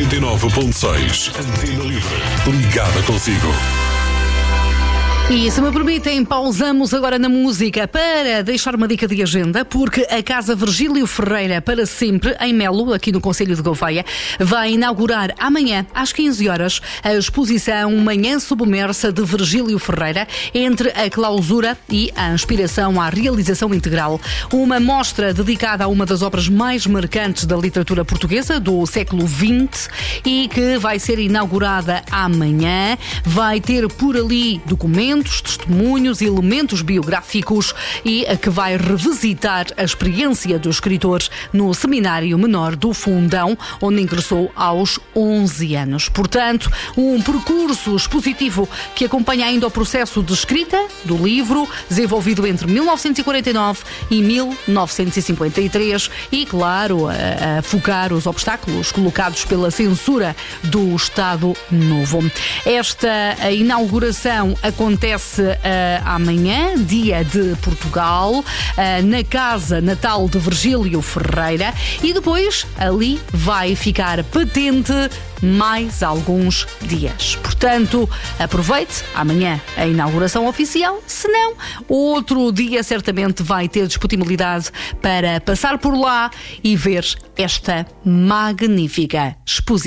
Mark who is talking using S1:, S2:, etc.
S1: 89.6. Antena Livre. Ligada consigo.
S2: E se me permitem, pausamos agora na música para deixar uma dica de agenda, porque a Casa Virgílio Ferreira para Sempre, em Melo, aqui no Concelho de Gouveia, vai inaugurar amanhã, às 15 horas, a exposição Manhã Submersa de Virgílio Ferreira, entre a clausura e a inspiração à realização integral. Uma mostra dedicada a uma das obras mais marcantes da literatura portuguesa do século XX e que vai ser inaugurada amanhã. Vai ter por ali documentos, testemunhos e elementos biográficos e que vai revisitar a experiência do escritor no Seminário Menor do Fundão, onde ingressou aos 11 anos. Portanto, um percurso expositivo que acompanha ainda o processo de escrita do livro, desenvolvido entre 1949 e 1953 e, claro, a focar os obstáculos colocados pela censura do Estado Novo. Esta inauguração acontece amanhã, dia de Portugal, na Casa Natal de Virgílio Ferreira, e depois ali vai ficar patente mais alguns dias. Portanto, aproveite amanhã a inauguração oficial, se não, outro dia certamente vai ter disponibilidade para passar por lá e ver esta magnífica exposição.